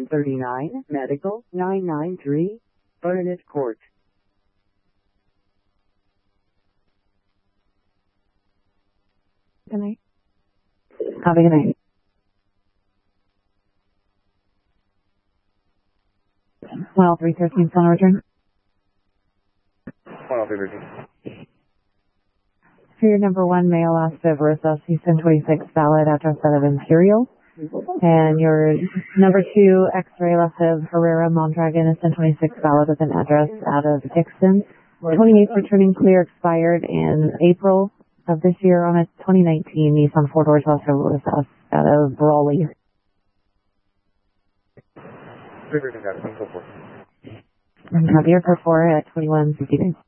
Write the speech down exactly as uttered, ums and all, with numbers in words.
one thirty-nine, Medical, nine nine three, Burnett Court. Good night. Have a good night. Well, three thirteen, phone return. Well, three thirteen. For your number one male osteoporosis, Houston twenty-six, valid address out of Imperial. And your number two X-ray left of Herrera Mondragon, Houston twenty-six, valid with an address out of Dixon. twenty-eighth returning clear, expired in April of this year on a twenty nineteen Nissan four-door osteoporosis out of Brawley. three thirteen, got it. Go for it. Have your airport for at twenty-one fifty-two.